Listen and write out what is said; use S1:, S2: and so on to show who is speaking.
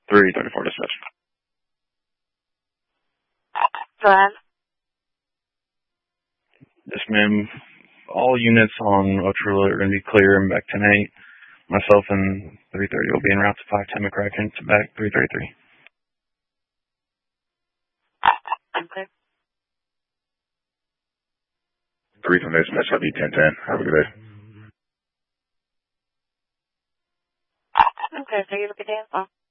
S1: 334 dispatch.
S2: Go ahead.
S1: Yes, ma'am. All units on Otrula are going to be clear and back tonight. Myself and 330 will be en route to 510 McCracken to back 333.
S2: Okay.
S3: 3 from dispatch, I'll be 1010. Have a good day.
S2: Okay, so you look at that.